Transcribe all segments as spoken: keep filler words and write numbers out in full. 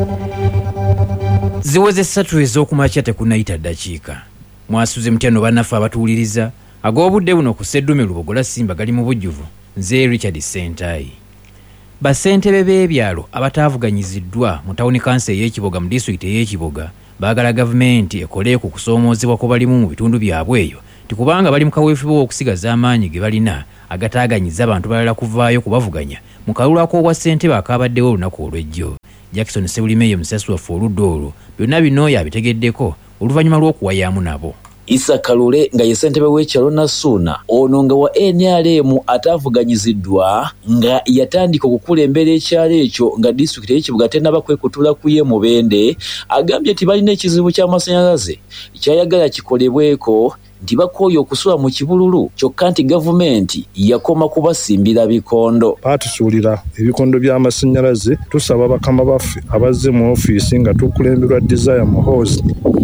Ziweze ssatu ez'okumakya tekunayita ddakiika. Mwasuze mtyano bannaffe abatuwuliriza ag'obudde buno ku Sseddume Lubogola Simba gali mu bujjuvu. Nze Richard Sentayi. Bassentebe b'ebyalo abataavuganyiziddwa mu tawuni kansa ey'Ekiboga mu disitulikiti ey'Ekiboga baagala gavumenti ekole ku kusoomoozebwa kwe balimu mu bitundu byabwe eyo tikubanga bali mu kaweefube w'okusigaza amaanyi ge balina agataaganyiza abantu balala kuvaayo kubavuganya mu kalulu ak'obwa ssentebe akaabaddewo olunaku olw'ejjo. Jackson Sebulime ye musasi waffe oludda olwo byonna bino yabitegeddeko oluvannyuma lw'okuwayaamu nabo. Isa Kalule nga ye ssentebe w'ekyalo Nasuuna ono nga wa N R M ataavuganyiziddwa nga yatandika okukulembera ekyalo ekyo nga disitulikiti y'Ekibuga tennaba kwekutula ku ye Mubende agambye nti balina ekizibu ky'amasannyalaze kyayagala kikolebweko nti bakooye okusula mu kibululu kyokka nti gavumenti yakoma kubasimbira bikondo. Baatusuulira ebikondo by'amasannyalaze tusaba bakama baffe abazze mu ofiisi nga tukulemberwa Desire Muhoozi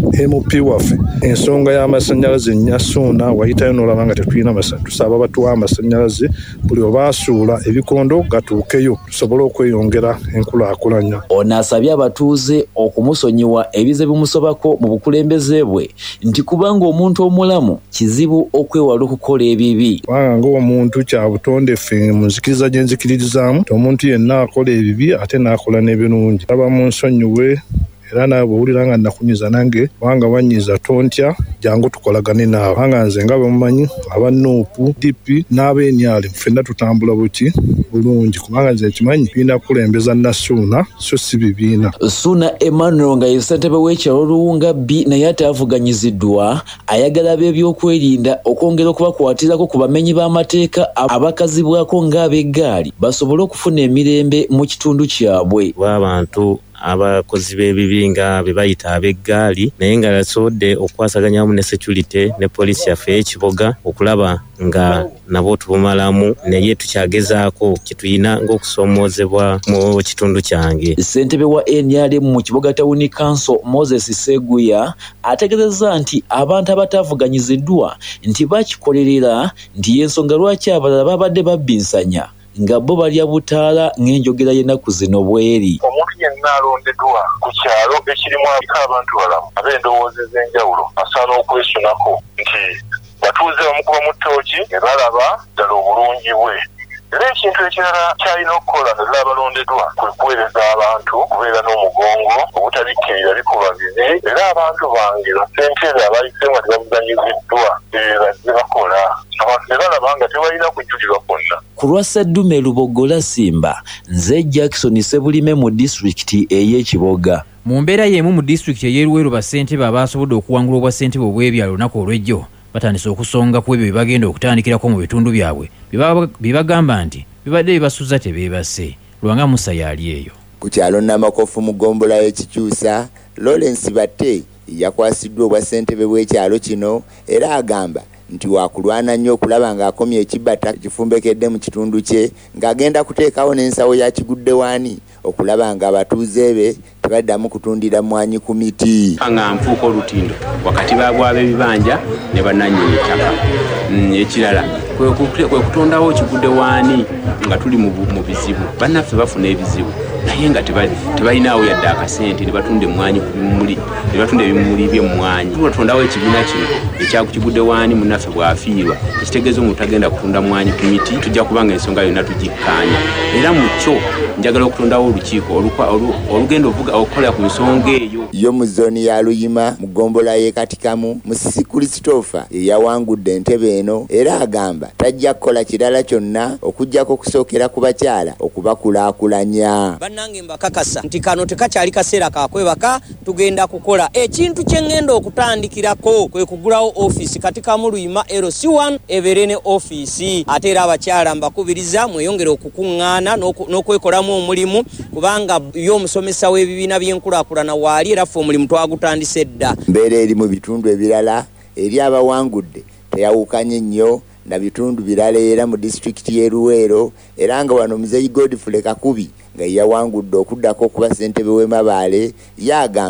M P waffe ensonga y'amasannyalaze Nasuuna wayitayo n'olaba nga tetulina masannyalaze tusaba batuwa amasannyalaze buli obaasuula ebikondo gatuukeyo tusobole okweyongera enkulaakulanya. Ono asabye abatuuze okumusonyiwa ebize bimusobako mu bukulembeze bwe nti kubanga omuntu omulamu kizibu okwewala okukola ebibi. Kubanga ng'omuntu kya butonde ffe mu nzikiriza gye nzikiririzaamu omuntu yenna akola ebibi ate n'akola n'ebirungi. Aba mu nsonyiwe era nawe bw'owulira nga nakunyiza nange kubanga wanyiza tontya jangu tukolagane naawe. Kubanga nze nga bwe mumanyi aba Nuupu D P n'aba N R M ffenna tutambula buki bulungi kubanga nze nkimanyi biina kulembeza Nasuuna so si bibiina. Suuna Emmanuel nga ye ssentebe w'ekyalo Luwunga B naye ataavuganyiziddwa ayagala ab'ebyokwerinda okwongera okubakwatirako ku bamenyi b'amateeka abakazibwako ng'ab'eggaali basobole okufuna emirembe mu kitundu kyabwe. W'abantu abakozi b'ebibi nga be bayita ab'eggaali naye nga yasobodde okwasaganyamu ne security ne poliisi yaffe y'Ekiboga okulaba nga nabo tubumalamu naye tukyagezaako kituyina ng'okusoomoozebwa mu kitundu kyange. Ssentebe wa N R M mu Kiboga Town Council Moses Seguya ategeezezza nti abantu abataavuganyiziddwa nti bakikolerera nti y'ensonga lwaki abalala babadde babbinsanya nga bo balya butaala ng'enjogera y'ennaku zino bweri. Omuntu yenna alondeddwa ku kyalo ekirimu abantu balamu ab'endowooza ez'enjawulo asaana okwesunako nti batuuze bamukuba mu ttooki ne balaba ddala obulungi bwe. Era ekintu ekirala kyalina okukola ne abalondeddwa kwe kuweereza abantu kubeera n'omugongo obutabikkirira bikubabizi era abantu bange bassentebe abayise nga tebavuganyiziddwa bazze bakola abantu ne balaba nga tebalina kujjulirwa kwonna. Ku lwa Sseddume Lubogola Simba nze Jackson Sebulime mu disitulikiti ey'Ekiboga. Mu mbeera y'emu mu disitulikiti ey'Eruweero bassentebe abaasobodde okuwangula obwa ssentebe obw'ebyalo olunaku olw'ejjo batandise okusonga ku ebyo bye bagenda okutandikirako mu bitundu byabwe bye bagamba nti bibadde bibasuza tebeebase. Lwanga Musa yali eyo. Ku kyalo Namakofu mu ggombolola y'Ekikyusa Lawrence Batte yakwasiddwa obwa ssentebe bw'ekyalo kino era agamba nti wakulwana nnyo okulaba ng'akomye ekibbata ekifumbekedde mu kitundu kye ng'agenda kuteekawo n'ensawo ya kiguddewaani okulaba ng'abatuuze be tebaddamu kutundira mwanyi ku miti. Nga nfuuka olutindo wakati b'ab'ebibanja ne bannannyini ttaka. Ekirala kwe kutondawo ekiguddewaani nga tuli mu bizibu bannaffe bafuna ebizibu naye nga tebalinaawo yadde akasente ne batunda emmwanyi ku bimuli ne batunda ebimuli by'emmwanyi. Tutondawo ekibiina kino ekyakukiguddewaani munnaffe bw'afiirwa ekitegeeza omuntu tagenda kutunda mwanyi ku miti tujja kubanga ensonga yonna tugikkaanya. Era mu kyo njagala okutondawo olukiiko olugenda okukola ku nsonga eyo. Yo mu zooni ya Luyima mu ggombolola y'e Katikamu Musisi Christopher eyawangudde entebe eno era agamba tajja kukola kirala kyonna okuggyako okusookera ku bakyala okubakulaakulanya. Bannange mbakakasa nti kano tekakyali kaseera kakwebaka tugenda kukola ekintu kye ngenda okutandikirako kwe kugulawo ofiisi Katikamu Luyima L C one ebeere ne ofiisi ate era abakyala mbakubiriza mweyongere okukuŋŋaana n'okwekolamu omulimu kubanga y'omusomesa w'ebibiina by'enkulaakulana waali era ffe omulimu twagutandise dda. Mbeera eri mu bitundu ebirala eri abawangudde teyawukanye nnyo na bitundu birala era mu disitulikiti y'e Luweero era nga wano Muzeeyi Godfrey Kakubi nga yawangudde okuddako okuba ssentebe w'e Mabaale yagamba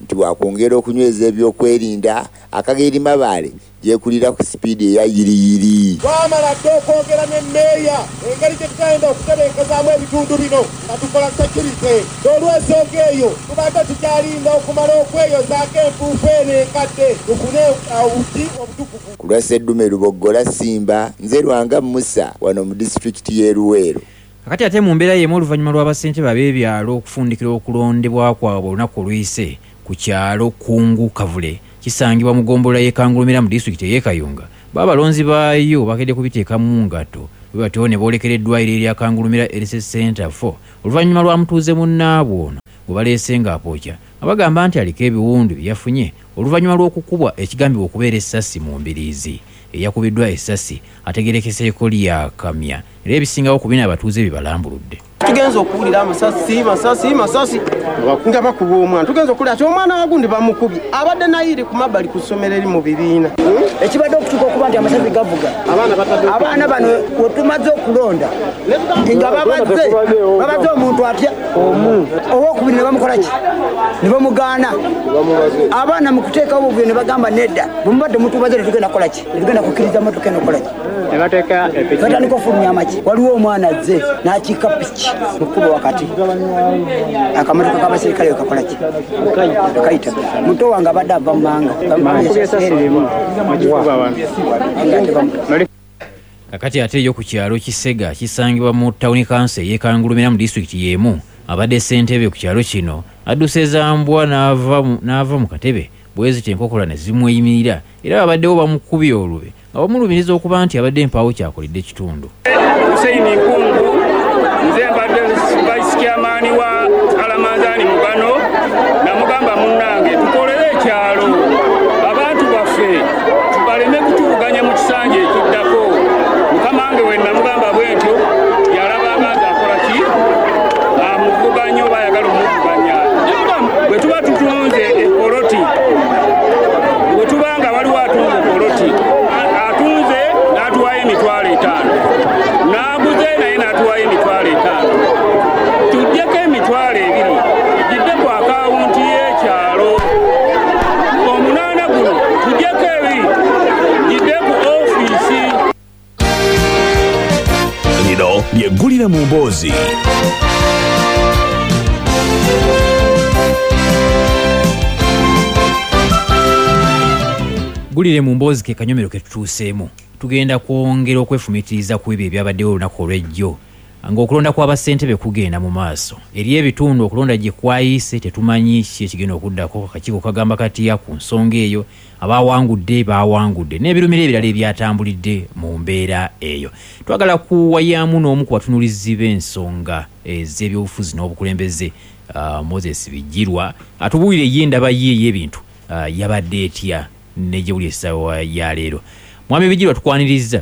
nti wakwongera okunyweza ebyokwerinda Akageri Mabaale yekulira ku sipiidi eya yiriyiri. Twamala dde okwogera n'emmeeya engeri gye tugenda okuterekezaamu ebitundu bino nga tukola sekirite. Olw'ensonga eyo tubadde tukyalinda okumala okweyozaako enfuufu eno enkadde tufune obuti obutukuvu. Ku lwa Sseddume Lubogola Simba, nze Lwanga Musa wano mu disitulikiti y'e Luweero. Kakati ate mu mbeera y'emu oluvannyuma lw'abassentebe ab'ebyalo okufundikira okulondebwa kwabwe olunaku oluyise ku kyalo Kungu Kavule kisangibwa mu ggombolola y'e Kangulumira mu disitulikiti y'e Kayunga. B'abalonzi baayo bakedde kubiteeka mu ngato bwe batyo ne boolekereddwa erya Kangulumira L C Center four oluvannyuma lwa mutuuze munnaabwe ono gwe baleese ng'apookya abagamba nti aliko ebiwundu bye yafunye oluvannyuma lw'okukubwa ekigambibwa okubeera essasi mu mbiriizi. Eyakubiddwa essasi ategerekeseeko lyakamya era ebisingawo ku bino abatuuze bibalambuludde. Tugenza okuwulira amasasi masasi masasi nga bakuba omwana tugenza okuwulira ati omwana wagundi bamukubye abadde nayiri ku mabbali ku ssomero eri mu bibiina ekibadde okutuuka okuba nti amasasi gavuga abaana bano wetumaze okulonda nga babadde babadde omuntu atya omu owokubiri ne bamukolaki ne bamugaana abaana mu kuteekawo obuvuyo ne bagamba nedda bwemubadde mutubaze tetugenda kukolaki tetugenda kukkiriza motoka eno kolaki batandika ofulumya amaki waliwo omwana azze n'akiika piki mukuba wakati akamotoka k'abaserikale wekakolaki kayita muto wange abadde ava mu manga kakati ate yo ku kyalo Kisega kisangibwa mu tawuni kanso ey'e Kangulumira mu disitulikiti y'emu abadde ssentebe ku kyalo kino adduse Zambwa n'ava mu katebe bweziti enkokola ne zimweyimirira era babaddewo bamukubye olube nga bamulumiriza okuba nti abadde mpaawo kyakolidde ekitundu. Hussein Nkungu nze mbadde vice chairman wa Alamanzani Mugano namugamba munnange tukolere ekyalo abantu baffe tubaleme kutuvuganya mu kisanja ekiddako. Mukamange we namugamba bwentyo yalabanga nti akola ki amuvuganya oba ayagala omuvuganya bwe tuba tutunze ekoloti bwe tubanga waliwo atunze ekoloti atunze n'atuwayo emitwalo etaano n'aguze naye n'atuwayo emitwalo etaano tujjeko emitwalo ebiri gidde ku akawunti y'ekyalo omunaana guno tujjeko ebiri gidde ku ofiisi. Lino lyeggulire mu mboozi. Gulire mu mboozi ke kanyomero ke tutuuseemu tugenda kwongera okwefumitiriza ku ebyo ebyabaddewo olunaku olw'ejjo ng'okulonda kw'abassentebe kugenda mu maaso eri ebitundu okulonda gye kwayise tetumanyi ki ekigenda okuddako akakiiko kagamba katiya ku nsonga eyo abaawangudde baawangudde n'ebirumira ebirala ebyatambulidde mu mbeera eyo. Twagala kuwayaamu n'omu ku batunuulizi b'ensonga ez'ebyobufuzi n'obukulembeze uh, Moses Bijirwa atubuulire ye endaba ye ey'ebintu uh, yabadde etya nejewuli essaawa ya leero. Mwami Bijirwa tukwaniriza.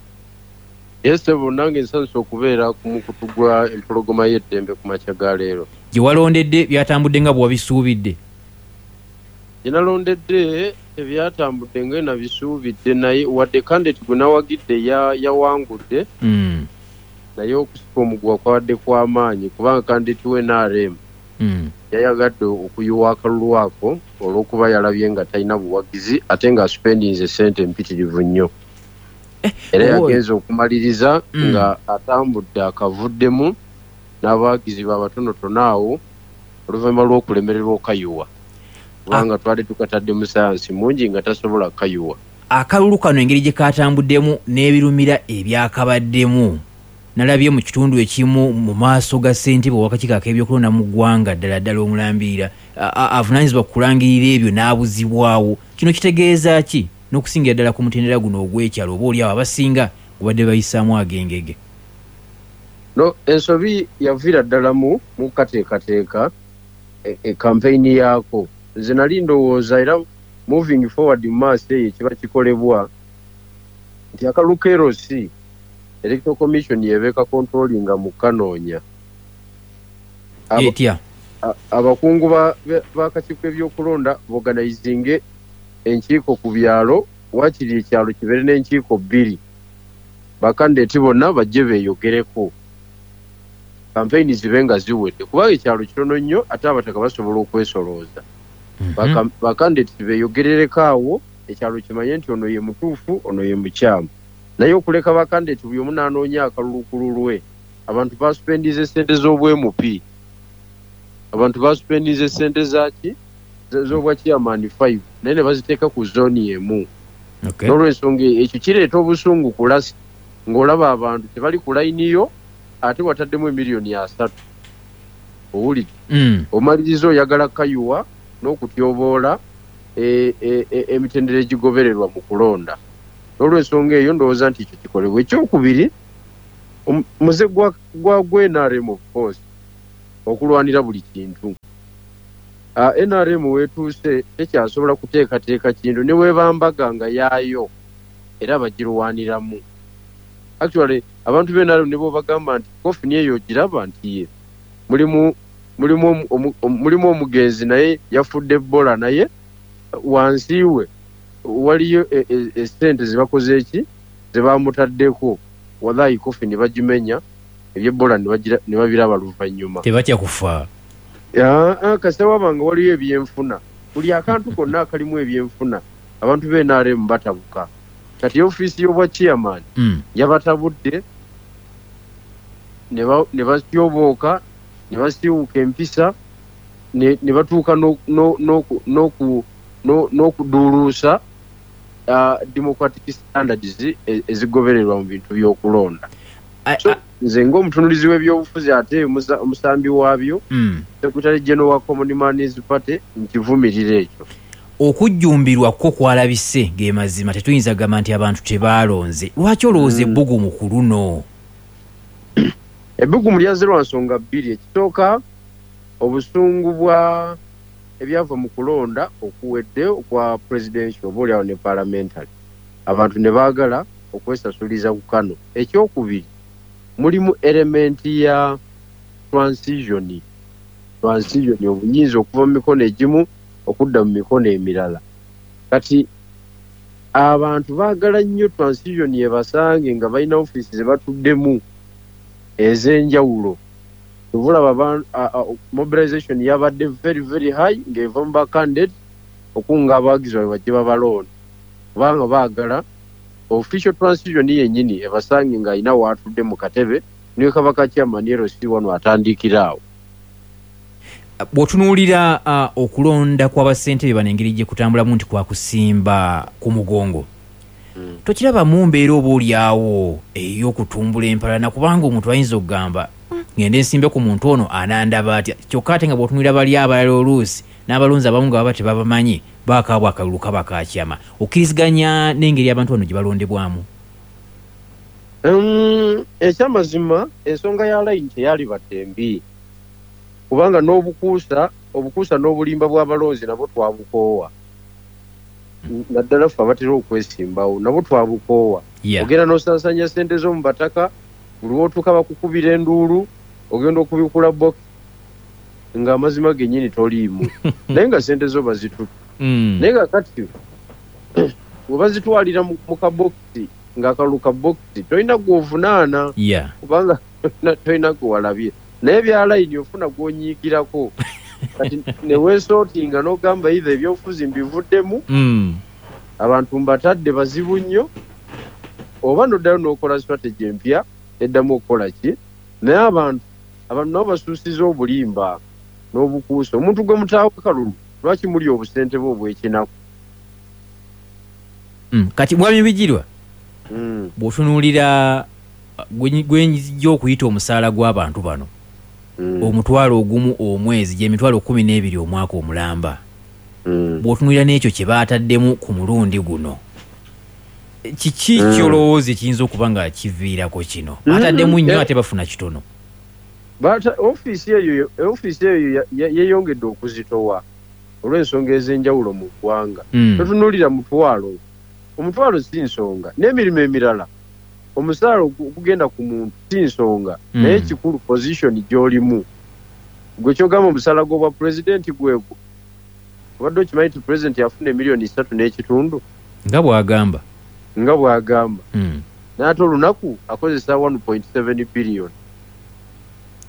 Yese bunange nsanso okubeera ku mukutu gwa empologoma y'eddembe ku makya ga leero. Gye walondedde byatambudde nga bw'abisuubidde? Gye nalondedde ebyatambudde nga nabisuubidde naye wadde kandidate gwe nawagidde yawangudde mm. naye okusipa omugwa kwawadde kw'amaanyi kubanga kandidate we N R M mm. yayagadde okuyiwa akalulu ako olw'okuba yalabye nga talina buwagizi ate nga spendinze ssente mpitirivu nnyo. Era yagenza okumaliriza mm. nga atambudde akavuddemu n'abawagizi babatonotono awo oluvannyuma lw'okulemererwa okayuwa kubanga twali tukatadde mu sayansi mungi nga tasobola kayuwa. Akalulu kano engeri gye katambuddemu n'ebirumira ebyakabaddemu nalabye mu kitundu ekimu mu maaso ga ssentebe w'akakiiko ak'ebyokulonda mu ggwanga ddala ddala omulambirira avunaanyizibwa kulangirira ebyo n'abuzibwawo. Kino kitegeeza ki n'okusingira ddala ku mutendera guno ogw'ekyalo oba oliawo abasinga gubadde bayisaamu agengege? No, ensobi yaviira ddala mu mukateekateeka e kampeyini yaako. Nze nali ndowooza era moving forward mu maaso eyo kiba kikolebwa nti akalulu ka L C Electoral Commission yebeeka controllinga mu kanoonya etya abakungu b'akakiiko ebyokulonda organizinge enkiiko ku byalo wakiri ekyalo kibeere n'enkiiko bbiri bakandidate bonna bajje beeyogereko kampeyini zibe nga ziwedde kubanga ekyalo kitono nnyo ate abataka basobola okwesolooza. Baka- bakandidate beyogerereko awo ekyalo kimanye nti ono ye mutuufu ono ye mukyamu naye okuleka bakandidate buli omu n'anoonya akalulukulu lwe abantu basupendiza sente z'obwemupi abantu basupendiza sente zaki z'obwa chairman five naye ne baziteeka ku zooni emu Okay. n'olwensonga ekyo kireeta obusungu ku lasi ng'olaba abantu tebali ku layiniyo ate wataddemu emiliyoni asatu owulire Mm. omaliriza oyagala kayuwa n'okutyoboola e- e- e- emitendera egigobererwa mu kulonda n'olwensonga eyo ndowooza nti ekyo kikolebwa ekyokubiri om- muze gwa gwa gwa N R M of course okulwanira buli kintu uh, N R M weetuuse tekyasobola kuteekateeka kintu ne weebambaga nga yaayo era bagirwaniramu actually abantu b'N R M ne bo bagamba nti kofini eyo giraba nti ye mulimu mulimu omu- omu- omu- mulimu omugenzi naye yafudde Ebola naye wansi we waliyo e- e- esente zebakoze eki zebamutaddeko wallahi kofini bagimenya ebyebola ne babiraba luvannyuma Tebatya kufa. Ah, ah, kasita wabanga waliyo ebyenfuna buli akantu konna akalimu ebyenfuna abantu b'N R M batabuka kati ofiisi y'obwa chairman Mm. yabatabudde ne ba- ne batyobooka ne basiiwuka empisa ne ne batuuka no- no- n'oku- n'oku- no- n'okuduuluusa ah, democratic standards e- ezigobererwa mu bintu by'okulonda so nze ng'omutunulizi w'ebyobufuzi ate omusa- omusambi waabyo Mm. secretary general wa common mans party nkivumirira ekyo Okujjumbirwa kwo kwalabise ge mazima tetuyinza gamba nti abantu tebaalonze. Lwaki olowooza ebbugumu ku luno? ebbugumu lyaze lwa nsonga bbiri ekisooka obusungu bwa ebyava mu kulonda okuwedde okwa presidential oba oliawo ne parliamentary abantu ne baagala okwesasuliza ku kano ekyokubiri mulimu elementi ya transition transition obuyinza okuva mu mikono egimu okudda mu mikono emirala kati abantu baagala nnyo transition yebasange nga balina ofiisi ze batuddemu ez'enjawulo tubulaba mobilization yabadde very very high ng'eva mu bakandidate okunga abawagizi baabwe bajje babalonda kubanga baagala official transition yennyini ebasange ng'alina waatudde mu katebe niwe kabaka chairman L C wano atandikira awo Bw'otunuulira uh, okulonda kw'abasentebe bano engeri gye kutambulamu nti kwakusimba ku mugongo mm. tokiraba mu mbeera oba olyawo ey'okutumbula empalana kubanga omuntu ayinza okugamba ngende nsimbe ku muntu ono anandaba atya kyokka ate nga bw'otunuulira bali abalala oluusi n'abalonzi abamu nga baba tebabamanyi baakaabwa akalulu kaba kakyama okkiriziganya n'engeri abantu bano gye balondebwamu. um, ekyamazima ensonga ya layini teyali batembi kubanga n'obukuusa obukuusa n'obulimba bw'abalonzi nabwo twabukoowa naddala ffe abatera okwesimbawo nabwo twabukoowa Yeah. ogenda n'osansanya sente z'omu bataka buli lw'otuuka bakukubira enduulu ogenda okubikula box ng'amazima gennyini toliimu naye nga sente zo bazitutu Mm. naye nga kati bwe bazitwalira mu mu kabokisi ng'akalulu ka bokisi tolina gw'ovunaana Yeah. kubanga tolina gwewalabye naye bya layini ofuna gw'onyiikirako kati ne weesootinga n'ogamba eitha ebyobufuzi mbivuddemu Mm. abantu mbatadde bazibu nnyo oba noddayo n'okola strategy empya eddamu okukola ki naye abantu abantu nabo basuusiza obulimba n'obukuusa omuntu gwe mutaawo kalulu lwaki muli obusente bwe obw'ekinaku Mm. Kati mwami Bijirwa mm. bw'otunuulira gwenjija okuyita omusaala gw'abantu bano mm. omutwalo ogumu omwezi gy'emitwalo kumi n'ebiri omwaka omulamba mm. bw'otunuulira n'ekyo kye baataddemu ku mulundi guno kiki Mm. kyolowooza ekiyinza okuba nga kiviirako kino Mm. baataddemu nnyo Eh. ate bafuna kitono. Bata ofiisi eyo ofiisi eyo ya- ya- yeeyongedde okuzitowa olw'ensonga ez'enjawulo mu ggwanga Mm. totunuulira mutwalo omutwalo si nsonga n'emirimu emirala omusaala ogu- ogugenda ku muntu si nsonga Mm. naye kikulu position gy'olimu gwe kyogamba omusaala gw'obwa pulezidenti gwegwo obadde okimanyi nti pulezidenti yafuna emiliyoni isatu n'ekitundu nga bw'agamba. nga bw'agamba Mm. naye ate olunaku akozesa one point seven billion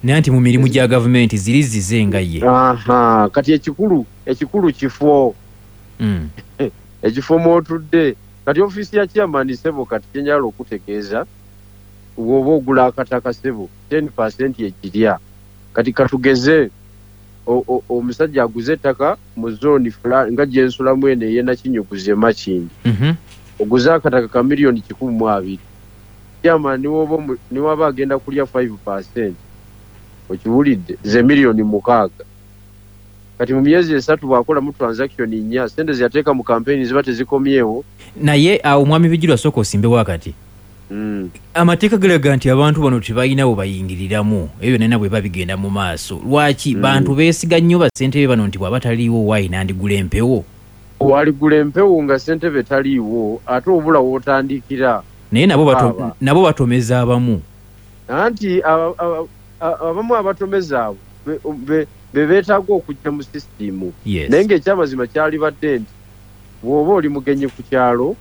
nanti mu mirimu gya gavumenti ziri zize nga ye. Aha, kati ekikulu ekikulu kifo. Mm. Ekifo mwotudde kati ofisi ya chairman Sebo kati kenyalo okutegeeza woba ogula akataka Sebo ten percent yekirya kati katugeze omusajja aguze ettaka mu zone fulani nga gyensula mwene ye nakinyuguze makindi. Mhm. Oguze akataka ka milioni kikumi mu abiri. Chairman niwoba niwaba agenda kulya five percent. Okiwulidde ze milioni mukaaga. Kati mu myezi esatu bwakola mu transaction nnya sente ziyateeka mu campaign ziba tezikomyewo. Naye awo mwami Bijirwa soko osimbe wakati. Mm. Amateeka galaga nti abantu bano tebalinawo bayingiriramu ebyo nena bwe babigenda mu maaso. Lwaki mm. bantu beesiga nnyo basente bano nti bwaba taliiwo wayi nandigula empewo? Waligula empewo nga sente be taliiwo ate obula wotandikira. Naye nabo bato, nabo batomeza abamu. Anti abamu abatomeza abo be bebeetaaga okujja mu sisitimu. Yes. Naye ng'ekyamazima kyali badde nti bw'oba oli mugenyi ku kyalo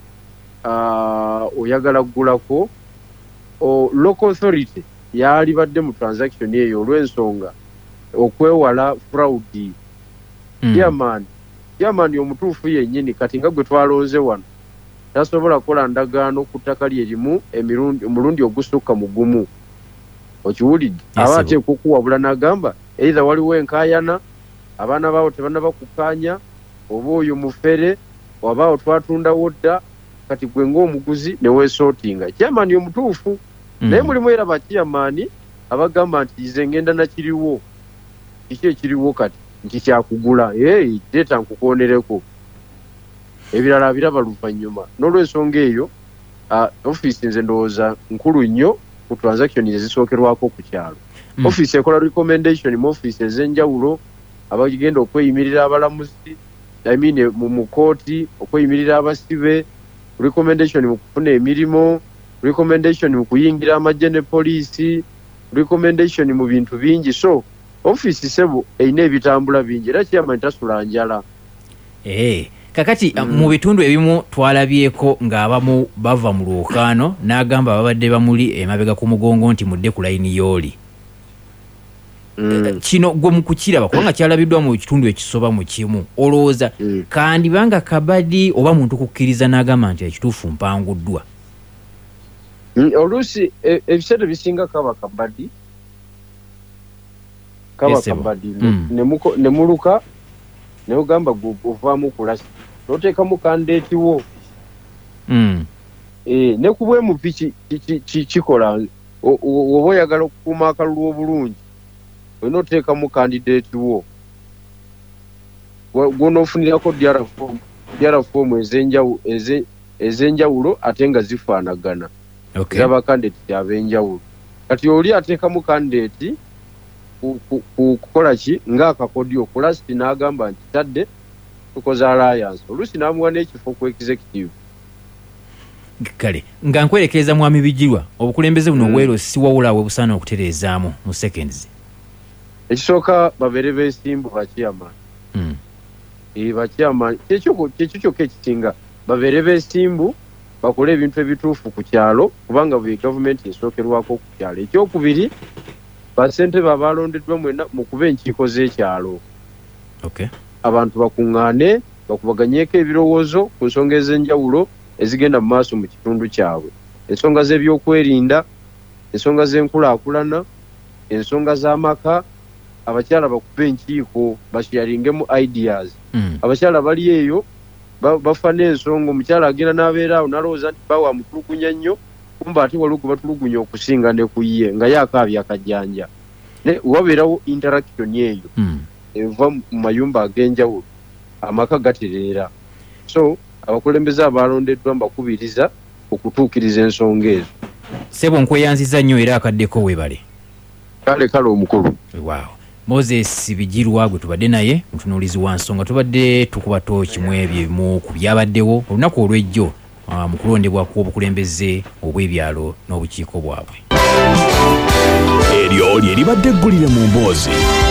Uh, oyagala kugulako o local authority yali badde mu transaction eyo olw'ensonga okwewala fraud. Mm. Chairman chairman omutuufu yennyini kati nga gwe twalonze wano tasobola kukola ndagaano ku ttaka lye limu emirundi omulundi ogusukka mu gumu. Okiwulidde? Yes, aba ateekwa okuwabula n'agamba either waliwo enkaayana abaana baawo tebannaba kukkaanya oba oyo mufere wabaawo twatundawo dda kati gwe ng'omuguzi ne weesootinga. Chairman omutuufu. Mm. Naye mulimu era ba chairman abagamba nti nze ngenda nakiriwo. Kiki ekiriwo kati nti kyakugula. Hey, leeta nkukoonereko. Ebirala biraba luvannyuma. N'olw'ensonga eyo uh, office nze ndowooza nkulu nnyo ku transaction ezisookerwako ku kyalo. Mm. Office ekola recommendation mu office ez'enjawulo abagenda okweyimirira abalamuzi I mean mu mukooti okweyimirira abasibe, recommendation mu kufuna emirimu, recommendation mu kuyingira amagye ne poliisi, recommendation mu bintu bingi. So office Sebo eyina ebitambula bingi era chairman tasula njala. Eh, kakati mm. mu bitundu ebimu twalabyeko ng'abamu bava mu lwokaano n'agamba babadde bamuli emabega ku mugongo nti mudde ku layini yooli. Mm. Kino gwe mu kukiraba kubanga kyalabiddwa mu kitundu ekisoba mu kimu olowooza mm. kandi banga kabadi oba muntu kukkiriza n'agamba nti ekituufu mpanguddwa. Mm, oluusi ebiseera e, bisinga kaba kabadi kaba yes, kabadi mm. ne muluka ne ugamba ovaamu kulasi n'oteekamu kandeetiwo mm. e, ne kubwe mu piki kikola oba oyagala okukuuma akalulu obulungi olina oteekamu kandidate wo gw'onoofunirako diara fomu ez'enjawulo ate nga zifaanagana okay. z'abakandidate ab'enjawulo. Kati oli ateekamu kandidate kukola ki ng'akakodyo kulasiti n'agamba nti tadde tukoze alliance oluusi n'amuwa n'ekifo ku executive. Kale nga nkwerekereza mwami Bijirwa obukulembeze buno bwero mm. si wawula we busaana okutereezaamu mu seconds. Ekisooka babeere beesimbu bakyama mm. e bakyama kyekyo kyokka ekisinga babeere beesimbu bakole ebintu ebituufu ku kyalo kubanga bwe gavumenti esookerwako ku kyalo. Ekyokubiri basente babalondeddwa mwena mu kuba enkiiko z'ekyalo. Okay. Abantu bakuŋŋaane bakubaganyeeko ebirowoozo ku nsonga ez'enjawulo ezigenda mu maaso mu kitundu kyabwe, ensonga z'ebyokwerinda, ensonga z'enkulaakulana, ensonga z'amaka. Abakyala bakuba enkiiko basharingemu ideas. Mm. Abakyala bali eyo bafa n'ensonga omukyala agenda n'abeera awo n'alowooza nti bawa amutulugunya nnyo kumba ate waliwo gwe batulugunya okusinga ne ku ye nga ye akaabya akajjanja. Ne wabeerawo interaction eyo mm. eva mu mayumba ag'enjawulo amaka gatereera. So abakulembeze abalondeddwa mbakubiriza okutuukiriza ensonga ezo. Sebo nkweyanziza nnyo era akaddeko weebale. Kale kale omukulu. Wow. Moses Bijirwa gwe tubadde naye mutunuulizi wa nsonga tubadde tukuba tooki mu ebyo ebimu ku byabaddewo olunaku olw'ejjo uh, mu kulondebwa kw'obukulembeze obw'ebyalo n'obukiiko bwabwe. Eryo lye libadde eggulire mu mboozi.